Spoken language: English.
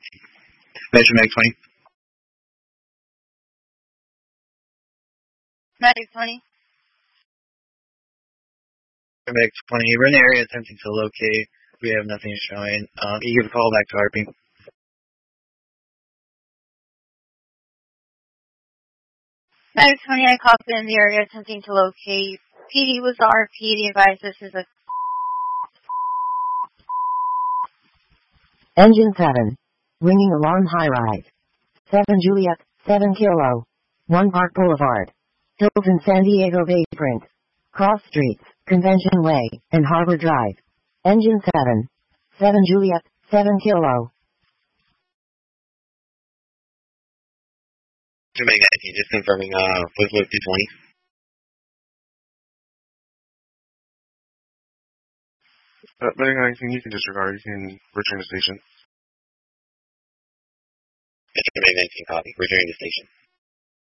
Metro Mag 20. Medic 20. Meg 20, we're in the area attempting to locate. We have nothing showing. You give a call back to RP. Medic 20, I copied in the area attempting to locate. PD was the RP. The advice this is a... Engine 7. Ringing alarm high rise. 7 Juliet, 7 Kilo. 1 Park Boulevard. Hilton San Diego Bayfront. Cross Streets, Convention Way, and Harbor Drive. Engine 7. 7 Juliet, 7 Kilo. Jamaica 19, just confirming, Footloop 220. Medic 19, you can disregard. You can return to station. Jamaica 19, copy. Returning to station.